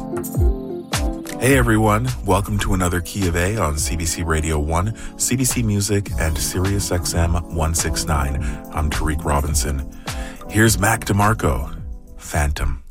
Hey everyone, welcome to another Key of A on CBC Radio 1, CBC Music, and Sirius XM 169. I'm Tariq Robinson. Here's Mac DeMarco, Phantom.